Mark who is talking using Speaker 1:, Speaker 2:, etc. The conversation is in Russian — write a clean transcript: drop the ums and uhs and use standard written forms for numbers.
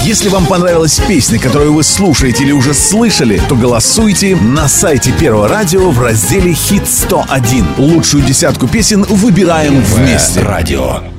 Speaker 1: Если вам понравилась песня, которую вы слушаете или уже слышали, то голосуйте на сайте Первого радио в разделе «Хит 101». Лучшую десятку песен выбираем вместе.
Speaker 2: Радио.